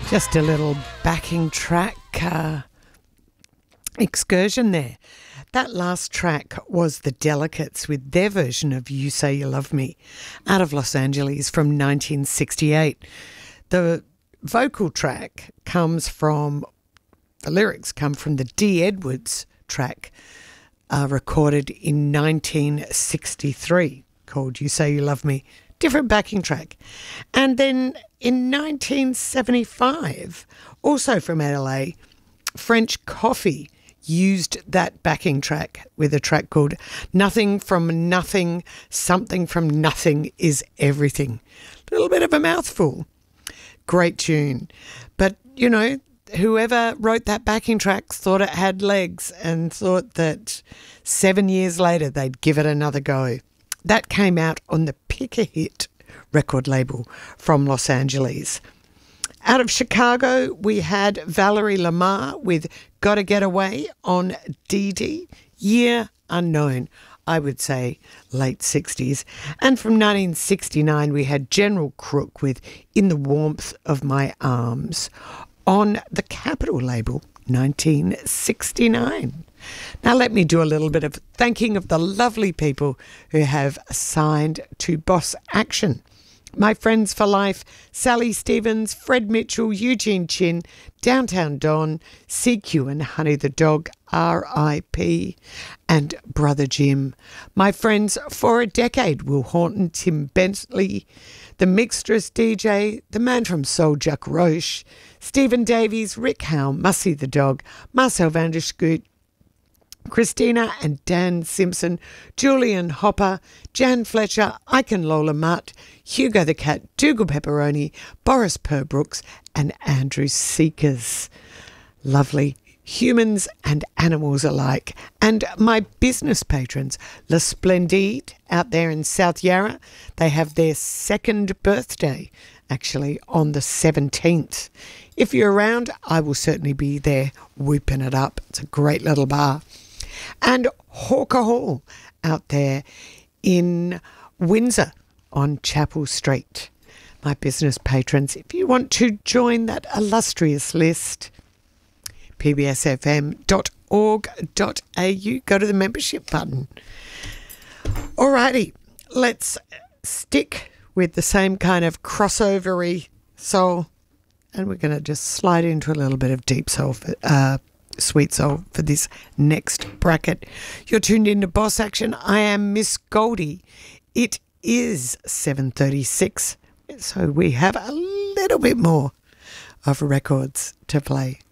Just a little backing track excursion there. That last track was The Delicates with their version of You Say You Love Me out of Los Angeles from 1968. The vocal track comes from, the lyrics come from the Dee Edwards track recorded in 1963 called You Say You Love Me. Different backing track. And then in 1975, also from LA, French Coffee used that backing track with a track called Nothing from Nothing, Something from Nothing is Everything. A little bit of a mouthful. Great tune. But, you know, whoever wrote that backing track thought it had legs and thought that 7 years later they'd give it another go. That came out on the Pick a Hit record label from Los Angeles. Out of Chicago, we had Valerie Lamar with Gotta Get Away on Dee Dee. Year unknown, I would say late 60s. And from 1969, we had General Crook with In the Warmth of My Arms on the Capitol label, 1969. Now let me do a little bit of thanking of the lovely people who have signed to Boss Action. My friends for life, Sally Stevens, Fred Mitchell, Eugene Chin, Downtown Don, CQ and Honey the Dog, R.I.P. and Brother Jim. My friends for a decade, Will Horton, Tim Bentley, the Mixtress DJ, the man from Soul Jack Roche, Stephen Davies, Rick Howe, Mussy the Dog, Marcel Vanderscoot, Christina and Dan Simpson, Julian Hopper, Jan Fletcher, Ike and Lola Mutt, Hugo the Cat, Dougal Pepperoni, Boris Perbrooks and Andrew Seekers. Lovely humans and animals alike. And my business patrons, La Splendide out there in South Yarra, they have their second birthday actually on the 17th. If you're around, I will certainly be there whooping it up. It's a great little bar. And Hawker Hall out there in Windsor on Chapel Street. My business patrons, if you want to join that illustrious list, pbsfm.org.au, go to the membership button. Alrighty, let's stick with the same kind of crossovery soul, and we're going to just slide into a little bit of deep soul, sweet soul for this next bracket. You're tuned into Boss Action. I am Miss Goldie. It is 7:36, so we have a little bit more of records to play.